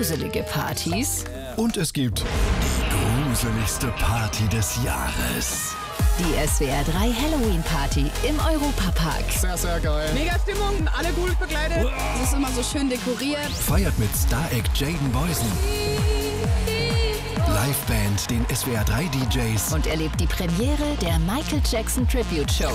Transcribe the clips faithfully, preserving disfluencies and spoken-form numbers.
gruselige Partys. Und es gibt die gruseligste Party des Jahres. Die S W R drei Halloween Party im Europapark. Sehr, sehr geil. Mega Stimmung, alle gut begleitet. Es ist immer so schön dekoriert. Feiert mit Star-Act Jaden Boysen, Liveband, den S W R drei D Js Und erlebt die Premiere der Michael Jackson Tribute Show.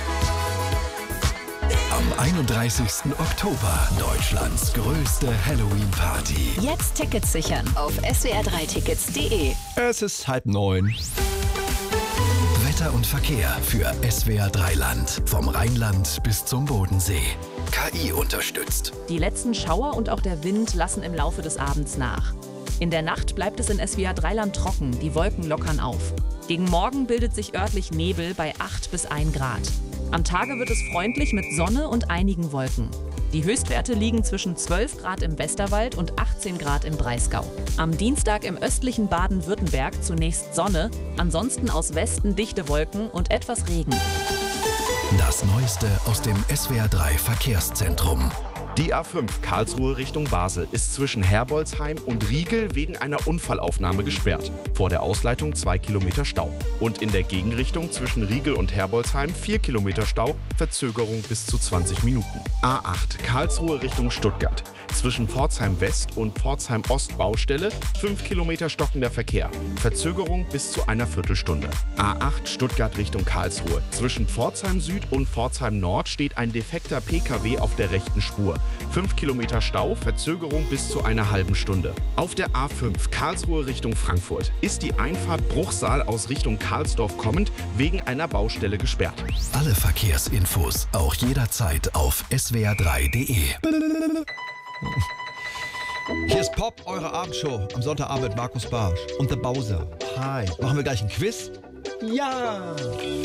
am einunddreißigsten Oktober. Deutschlands größte Halloween-Party. Jetzt Tickets sichern auf s w r drei tickets punkt de. Es ist halb neun. Wetter und Verkehr für S W R drei Land. Vom Rheinland bis zum Bodensee. K I unterstützt. Die letzten Schauer und auch der Wind lassen im Laufe des Abends nach. In der Nacht bleibt es in S W R drei Land trocken, die Wolken lockern auf. Gegen Morgen bildet sich örtlich Nebel bei acht bis ein Grad. Am Tage wird es freundlich mit Sonne und einigen Wolken. Die Höchstwerte liegen zwischen zwölf Grad im Westerwald und achtzehn Grad im Breisgau. Am Dienstag im östlichen Baden-Württemberg zunächst Sonne, ansonsten aus Westen dichte Wolken und etwas Regen. Das Neueste aus dem S W R drei Verkehrszentrum. Die A fünf Karlsruhe Richtung Basel ist zwischen Herbolzheim und Riegel wegen einer Unfallaufnahme gesperrt. Vor der Ausleitung zwei Kilometer Stau. Und in der Gegenrichtung zwischen Riegel und Herbolzheim vier Kilometer Stau, Verzögerung bis zu zwanzig Minuten. A acht Karlsruhe Richtung Stuttgart. Zwischen Pforzheim West und Pforzheim Ost Baustelle fünf Kilometer stockender Verkehr. Verzögerung bis zu einer Viertelstunde. A acht Stuttgart Richtung Karlsruhe. Zwischen Pforzheim Süd und Pforzheim Nord steht ein defekter P K W auf der rechten Spur. fünf Kilometer Stau, Verzögerung bis zu einer halben Stunde. Auf der A fünf Karlsruhe Richtung Frankfurt ist die Einfahrt Bruchsal aus Richtung Karlsdorf kommend wegen einer Baustelle gesperrt. Alle Verkehrsinfos auch jederzeit auf s w r drei punkt de. Hier ist Pop, eure Abendshow. Am Sonntagabend mit Markus Barsch und der Bowser. Hi. Machen wir gleich ein Quiz? Ja!